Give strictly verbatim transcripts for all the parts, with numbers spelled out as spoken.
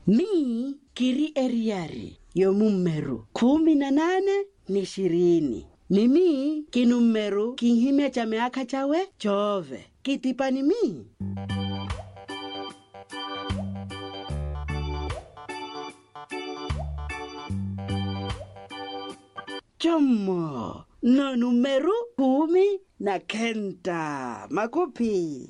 Mi kiri eriari yomumeru kumi na nane ni shirini. Mimi kinumeru kinhimya cha miaka chawe chove. Kitipani mi. Chomo no numeru kumi na kenda. Makopi.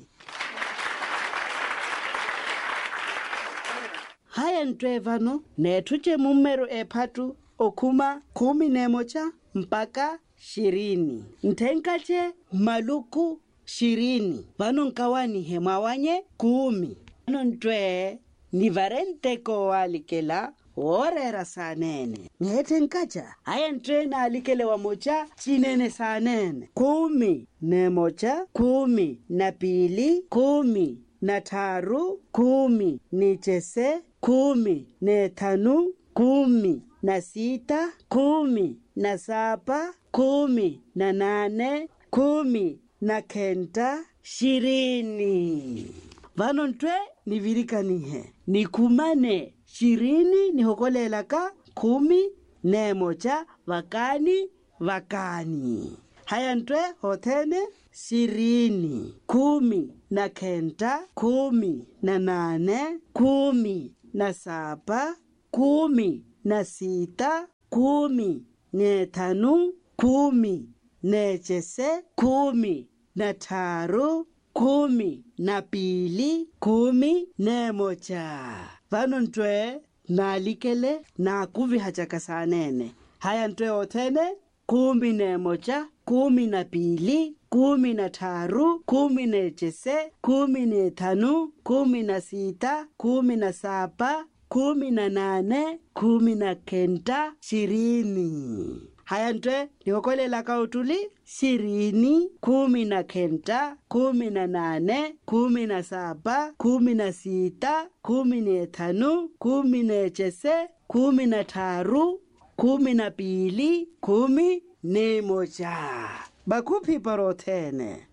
Haya ntwevano netuche mumeru epatu okuma kumi nemocha mpaka shirini. Ntenkache maluku shirini. Vano nkawani hemawanye kumi. Vano ntwe ni varenteko walikela orera sanene. Ngete nkacha. Haya ntwe na alikele wa mocha chinene sanene. Kumi nemocha, kumi na pili, kumi na taru, kumi ni chese, kumi ne tanu, kumi na sita, kumi na saba, kumi na nane, kumi na kenda, shirini. Vano ntwe ni virikanihe. Ni kumane shirini ni hokolela ka kumi nemocha vakani vakani. Haya ntwe hotene shirini. Kumi na kenda, kumi na nane, kumi na saba, kumi na sita, kumi ne tanu, kumi ne chese, kumi na taru, kumi na pili, kumi ne mocha. Vano ntwe na alikele na kuvi hachaka sanene. Haya ntwe otene kumi ne mocha, kumi na pili, kumi na taru, kumi na chese, kumi na tanu, kumi na sita, kumi na saba, kumi na nane, kumi na kenda, shirini. Haya ntwe niwakole laka utuli, shirini, kumi na kenda, kumi na nane, kumi na saba, kumi na sita, kumi na tanu, kumi na chese, kumi na taru, kumi na pili, kumi ne mocha. Bakupi parotene.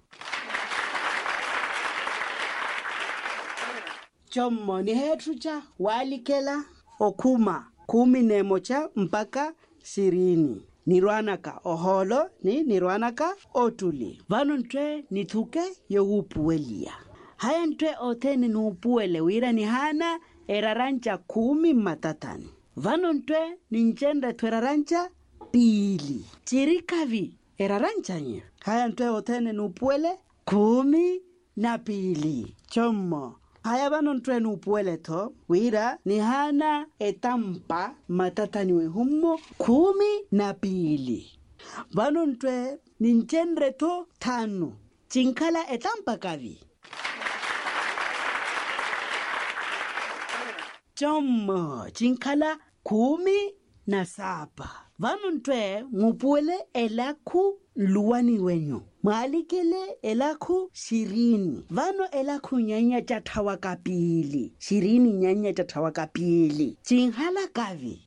Chomo ni hetrucha walikela okuma kumi ne mocha mpaka shirini. Nirwanaka oholo ni nirwanaka otuli. Vano ntwe nituke yogupuelia. Haya ntwe otene nupuele wira ni hana erarancha kumi matatani. Vano ntwe ninchenda twerarancha pili. Chirikavi erarancha nye. Haya ntwe otene nupuele kumi na pili. Chomo. Haya vano ntwe nupuele to wira ni hana etampa matatani we humo kumi na pili. Vano ntwe ninchendre to tanu. Chinkala etampa kavi. Chomo. Chinkala kumi na saba. Vano ntwe ngupuele elaku luwani wenyo. Maalikele elaku shirini. Vano elaku nyanya chatawa kapili. Shirini nyanya chatawa kapili. Chinhala kavi.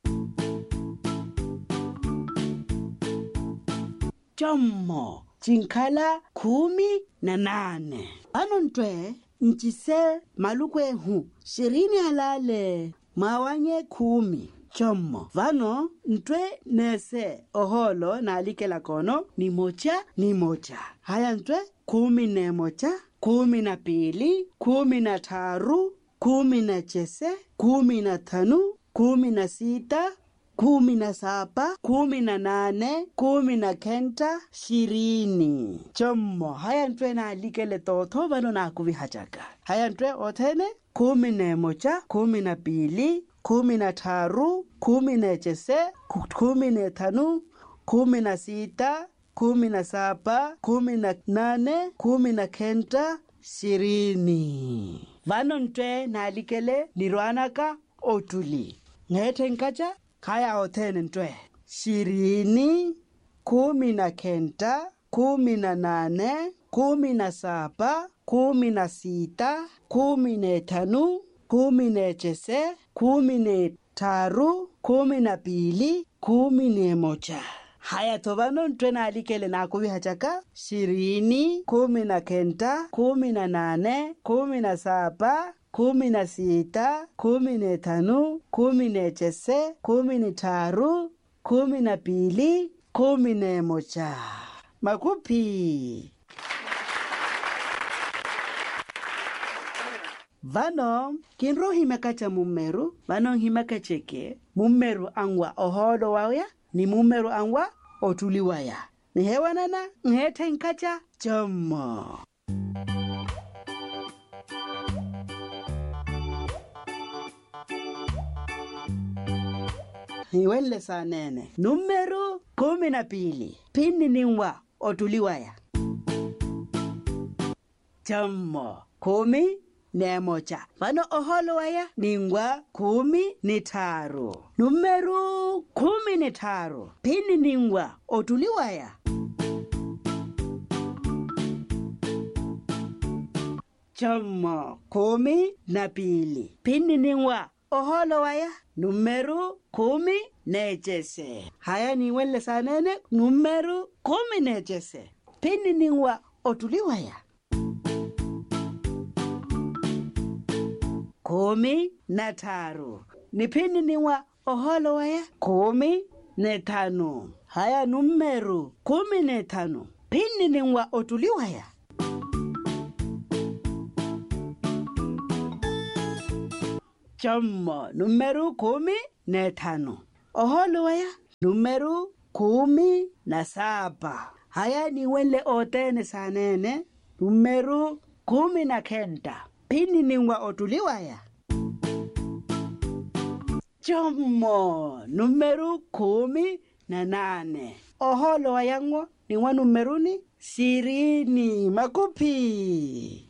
Chomo. Chinkala kumi na nane. Vano ntwe nchise malukwe hu. Shirini halale. Mawanye kumi. Chomo. Vano ntwe nese oholo na alikela kono ni mocha ni mocha. Haya ntwe kumi ne mocha, kumi na pili, kumi na taru, kumi na chese, kumi na tanu, kumi na sita, kumi na saba, kumi na nane, kumi na kenda, shirini. Chomo. Haya ntwe na alikele toto vano na kuvi hachaka. Haya ntwe otene kumi ne mocha, kumi na pili, kumi na taru, kumi na chese, kumi na tanu, kumi na sita, kumi na saba, kumi na nane, kumi na kenda, shirini. Vano ntwe na alikele nirwanaka otuli. Ngete nkacha kaya otene ntwe. Shirini, kumi na kenda, kumi na nane, kumi na saba, kumi na sita, kumi na tanu, kumi na chese, kumi na taru, kumi na pili, kumi na mocha. Haya tovano ntwe na alikele na kuvi hachaka. Shirini, kumi na kenda, kumi na nane, kumi na saba, kumi na sita, kumi na tano, kumi na tisa, kumi na tatu, kumi na mbili, kumi na moja. Makupi. Vano, kinro himekacha mumeru, vano himekacheke, mumeru angwa oholo waya, ni mumeru angwa otuliwaya. Ni hewa nana, ngete nkacha, chomo. Hiwele saa nene. Numeru kumi na pili. Pini niwa otuliwaya. Chomo. Kumi ne moja. Vano oholo waya ningwa kumi ni taru. Numeru kumi ni taru. Pini ningwa otuliwaya. Chomo. Kumi na pili. Pini ningwa oholo waya. Numeru kumi nejese. Haya ni wele sanene. Numeru kumi nejese. Pini ningwa otuliwaya. Kumi na taru. Ni pini ningwa oholo waya. Kumi na tano. Haya numeru kumi na tano. Pini ningwa otuliwaya. Chomo. Numeru kumi na tano. Oholo waya. Numeru kumi na saba. Haya ni wele otene sanene. Numeru kumi na kenda. Pini ningwa otuliwaya. Chomo. Numeru kumi na nane. Oholo waya ngwa ningwa numeru ni sirini. Makupi.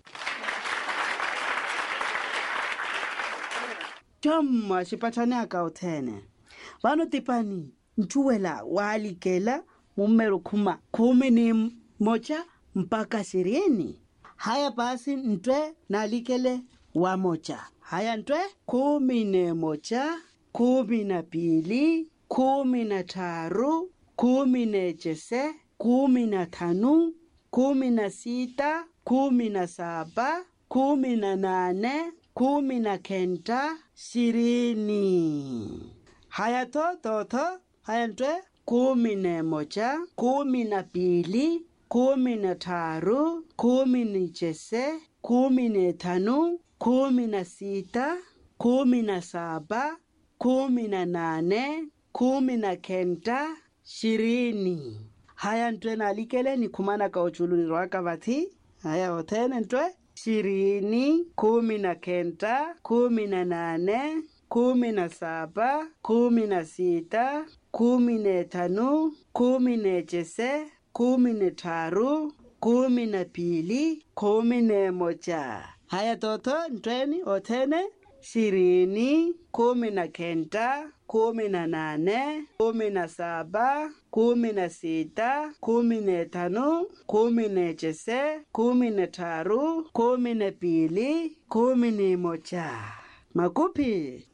Chomo shipatane akautene. Vano tipani nchuwela walikela mumeru kuma kumi ni moja mpaka sirini. Haya basi ntwe nalikele wa moja. Haya ntwe kumi ne moja, kumi na pili, kumi na taru, kumi na jese, kumi na tanu, kumi na sita, kumi na saba, kumi na nane, kumi na kenda, sirini. Haya to, to, to, haya ntwe kumi na moja, kumi na pili, kumi na taru, kumi na jese, kumi na tanu, kumi na sita, kumi na saba, kumi na nane, kumi na kenda, shirini. Haya ntwe nalikele ni kumana kauchuluni rwaka vati. Haya otene ntwe shirini, kumi na kenda, kumi na nane, kumi na saba, kumi na sita, kumi na tanu, kumi na jese, kumi na taru, kumi na pili, kumi na moja. Haya toto ntweni otene shirini, kumi na kenda, kumi na nane, kumi na saba, kumi na sita, kumi na tanu, kumi na jese, kumi na taru, kumi na pili, kumi na moja. Makupi.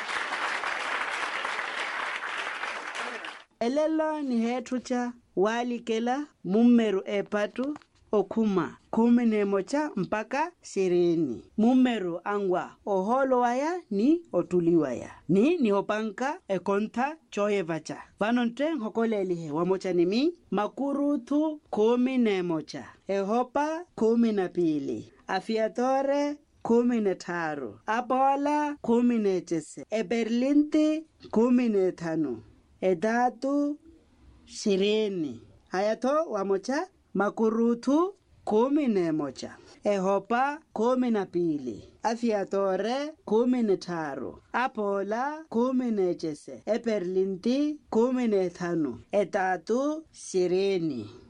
Elelo ni hetucha walikela mumeru epatu okuma kumi na moja mpaka sirini. Mumeru angwa oholo waya ni otuliwaya. Ni ni hopanka ekonta choye vacha. Vanonte hokolelihe wamocha nimi makurutu kumi na moja. Ehopa kumi na pili. Afiatore kumi na taru. Abola kumi na jese. Eberlinti kumi na tano. Edatu sirini. Hayato wamocha makurutu kumi na moja. Ehopa kumi na pili. Afiatore kumi na taru. Apola kumi na jese. Eberlinti kumi na tano. Edatu sirini.